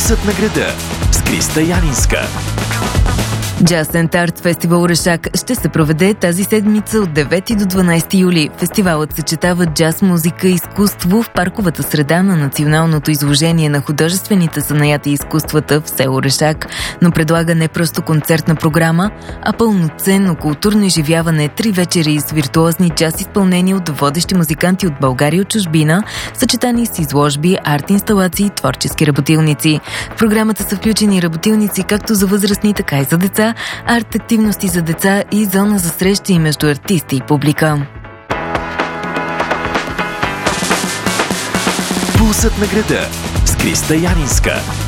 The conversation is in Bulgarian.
Пулсът на града с Криста Янинска. Jazz and Art Фестивал Решак ще се проведе тази седмица от 9 до 12 юли. Фестивалът съчетава джаз, музика и изкуство в парковата среда на националното изложение на художествените занаяти и изкуствата в село Решак, но предлага не просто концертна програма, а пълноценно културно изживяване, 3 вечери с виртуозни джаз изпълнения от водещи музиканти от България и от чужбина, съчетани с изложби, арт-инсталации и творчески работилници. В програмата са включени работилници както за възрастни, така и за деца, арт-активности за деца и зона за срещи между артисти и публика. Пулсът на града с Криста Янинска.